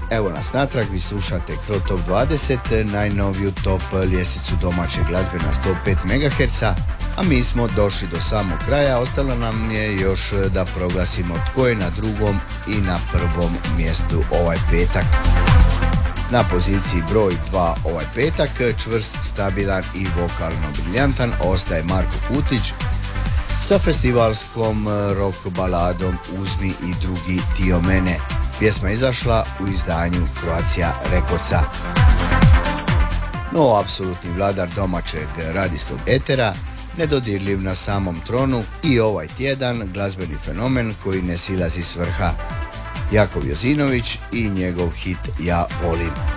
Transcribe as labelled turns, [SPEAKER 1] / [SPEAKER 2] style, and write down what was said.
[SPEAKER 1] Evo nas natrag, vi slušate Krotov 20, najnoviju top ljestvicu domaće glazbe na 105 MHz, a mi smo došli do samog kraja. Ostalo nam je još da proglasimo tko je na drugom i na prvom mjestu ovaj petak. Na poziciji broj 2 ovaj petak, čvrst, stabilan i vokalno briljantan, ostaje Marko Kutić sa festivalskom rock baladom Uzmi i drugi dio mene. Pjesma izašla u izdanju Croatia Recordsa. No, apsolutni vladar domaćeg radijskog etera, nedodirljiv na samom tronu i ovaj tjedan glazbeni fenomen koji ne silazi s vrha. Jakov Jozinović i njegov hit Ja volim.